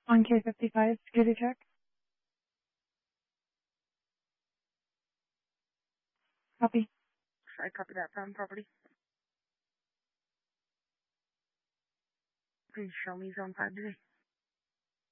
On K55, security check. Copy. I copy that from property. Please show me zone 5 today.